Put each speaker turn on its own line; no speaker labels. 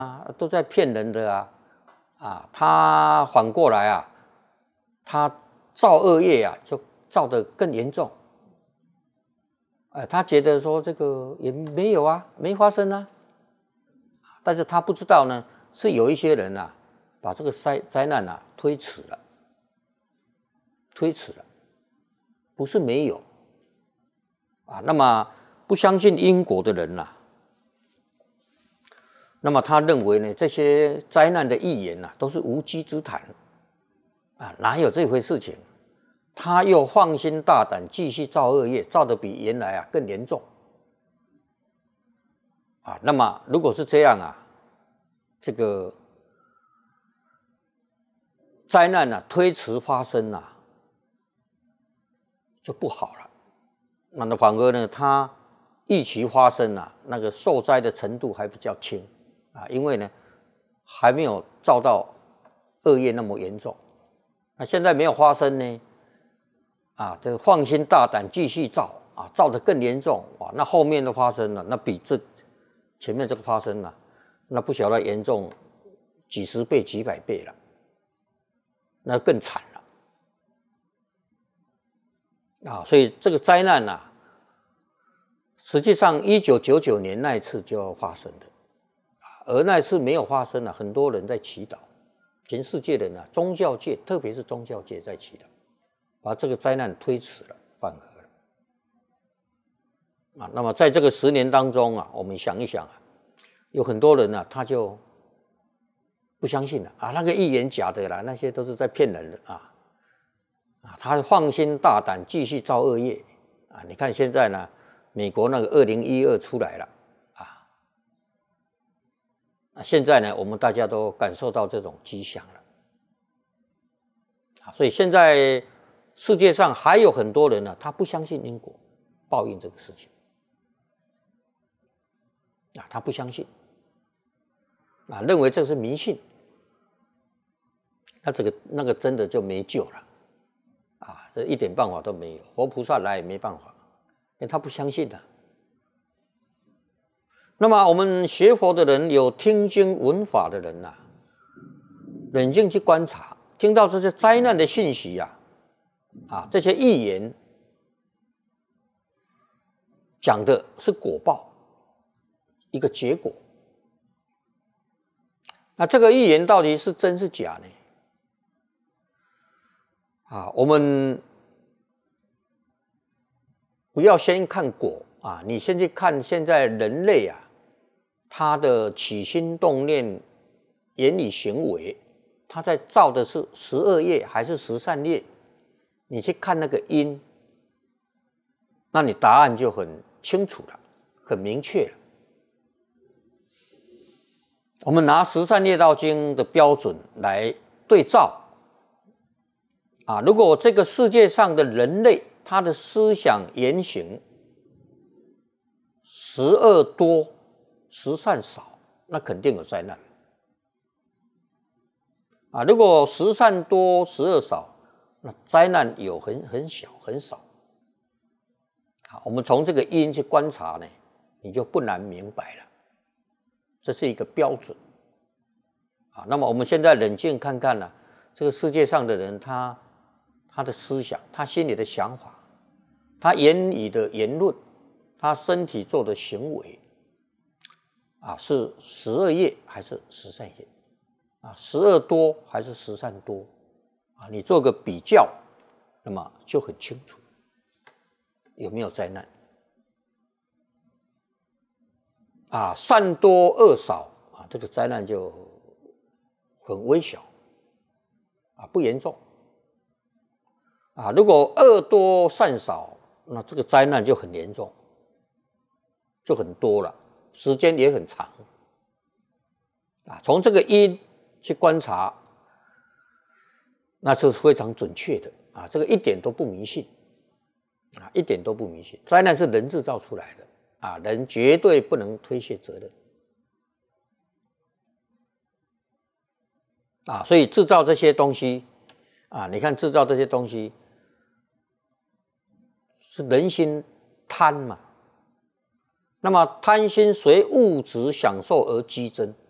都在骗人的他反过来他造恶业就造得更严重。他觉得说这个也没有没发生但是他不知道呢，是有一些人把这个灾难推迟了，不是没有那么不相信因果的人那么他认为呢，这些灾难的预言都是无稽之谈哪有这回事情？他又放心大胆继续造恶业，造得比原来更严重那么如果是这样这个灾难推迟发生就不好了。那反而呢，他预期发生那个受灾的程度还比较轻因为呢还没有造到恶业那么严重。那现在没有发生呢这个放心大胆继续造造得更严重那后面的发生那比这前面这个发生那不晓得严重几十倍几百倍了，那更惨了所以这个灾难实际上1999年那一次就要发生的而那一次没有发生很多人在祈祷，全世界的人宗教界特别是宗教界在祈祷，把这个灾难推迟了，缓和了那么在这个10年当中我们想一想有很多人他就不相信了那个预言假的啦，那些都是在骗人的他放心大胆继续造恶业你看现在呢，美国那个2012出来了现在呢，我们大家都感受到这种迹象了所以现在世界上还有很多人他不相信因果报应这个事情他不相信认为这是迷信，那个真的就没救了这一点办法都没有，活菩萨来也没办法，因为他不相信那么我们学佛的人，有听经闻法的人冷静去观察，听到这些灾难的信息这些预言讲的是果报，一个结果。那这个预言到底是真是假呢？我们不要先看果你先去看现在人类他的起心动念、言语行为，他在造的是十恶业还是十善业？你去看那个因，那你答案就很清楚了，很明确了。我们拿《十善业道经》的标准来对照如果这个世界上的人类他的思想言行十恶多十善少，那肯定有灾难如果十善多十恶少，那灾难有很小很少我们从这个因去观察呢，你就不难明白了，这是一个标准那么我们现在冷静看看这个世界上的人他的思想，他心里的想法，他言语的言论，他身体做的行为是十恶业还是十善业十恶多还是十善多你做个比较，那么就很清楚有没有灾难善多恶少这个灾难就很微小不严重如果恶多善少，那这个灾难就很严重，就很多了，时间也很长从这个因去观察，那是非常准确的这个一点都不迷信一点都不迷信。灾难是人制造出来的人绝对不能推卸责任所以制造这些东西你看制造这些东西是人心贪嘛，那么贪心随物质享受而激增